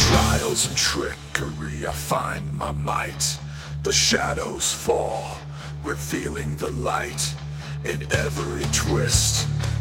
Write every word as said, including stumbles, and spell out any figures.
trials and trickery I find my might. The shadows fall, revealing the light in every twist.